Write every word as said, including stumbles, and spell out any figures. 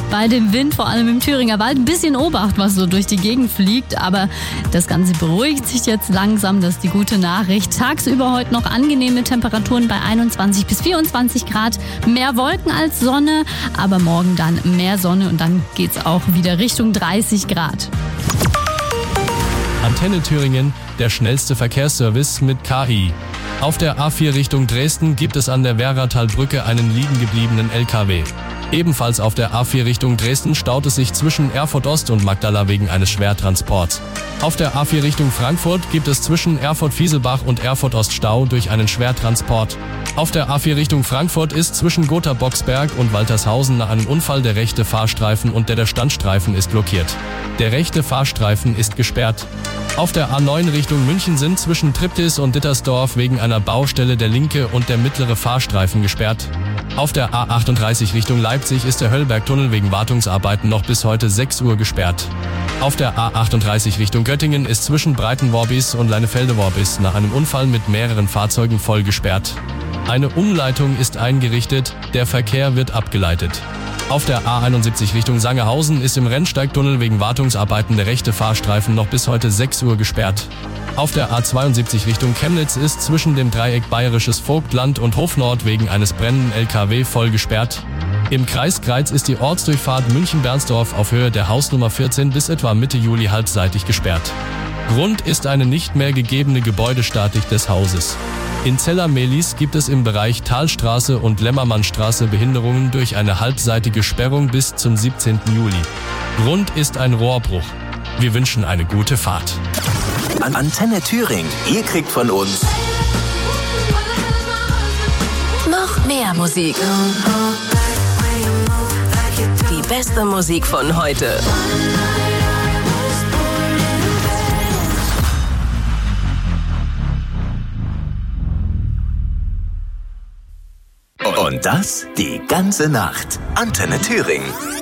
bei dem Wind, vor allem im Thüringer Wald, ein bisschen Obacht, was so durch die Gegend fliegt. Aber das Ganze beruhigt sich jetzt langsam, das ist die gute Nachricht. Tagsüber heute noch angenehme Temperaturen bei einundzwanzig bis vierundzwanzig Grad. Mehr Wolken als Sonne, aber morgen dann mehr Sonne und dann geht's auch wieder Richtung dreißig Grad. Antenne Thüringen, der schnellste Verkehrsservice mit K I. Auf der A vier Richtung Dresden gibt es an der Werratalbrücke einen liegen gebliebenen L K W. Ebenfalls auf der A vier Richtung Dresden staut es sich zwischen Erfurt Ost und Magdala wegen eines Schwertransports. Auf der A vier Richtung Frankfurt gibt es zwischen Erfurt-Fieselbach und Erfurt Ost Stau durch einen Schwertransport. Auf der A vier Richtung Frankfurt ist zwischen Gotha-Boxberg und Waltershausen nach einem Unfall der rechte Fahrstreifen und der der Standstreifen ist blockiert. Der rechte Fahrstreifen ist gesperrt. Auf der A neun Richtung München sind zwischen Triptis und Dittersdorf wegen einer Baustelle der linke und der mittlere Fahrstreifen gesperrt. Auf der A achtunddreißig Richtung Leipzig ist der Höllbergtunnel wegen Wartungsarbeiten noch bis heute sechs Uhr gesperrt. Auf der A achtunddreißig Richtung Göttingen ist zwischen Breitenworbis und Leinefelde-Worbis nach einem Unfall mit mehreren Fahrzeugen voll gesperrt. Eine Umleitung ist eingerichtet, der Verkehr wird abgeleitet. Auf der A einundsiebzig Richtung Sangerhausen ist im Rennsteigtunnel wegen Wartungsarbeiten der rechte Fahrstreifen noch bis heute sechs Uhr gesperrt. Auf der A zweiundsiebzig Richtung Chemnitz ist zwischen dem Dreieck Bayerisches Vogtland und Hofnord wegen eines brennenden L K W voll gesperrt. Im Kreis Greiz ist die Ortsdurchfahrt München-Bernsdorf auf Höhe der Hausnummer vierzehn bis etwa Mitte Juli halbseitig gesperrt. Grund ist eine nicht mehr gegebene Gebäudestatik des Hauses. In Zella-Mehlis gibt es im Bereich Talstraße und Lämmermannstraße Behinderungen durch eine halbseitige Sperrung bis zum siebzehnten Juli. Grund ist ein Rohrbruch. Wir wünschen eine gute Fahrt. An Antenne Thüringen, ihr kriegt von uns noch mehr Musik. Die beste Musik von heute. Und das die ganze Nacht. Antenne Thüringen.